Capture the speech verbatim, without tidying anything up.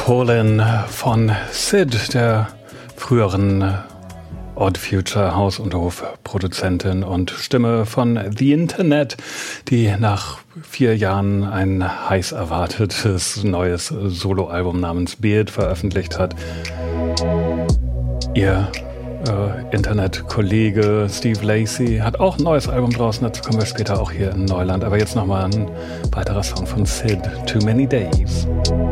Call-In von Sid, der früheren Odd Future Haus- und Hofproduzentin und Stimme von The Internet, die nach vier Jahren ein heiß erwartetes neues Soloalbum namens Beard veröffentlicht hat. Ihr äh, Internetkollege Steve Lacy hat auch ein neues Album draußen, dazu kommen wir später auch hier in Neuland. Aber jetzt nochmal ein weiterer Song von Sid, Too Many Days.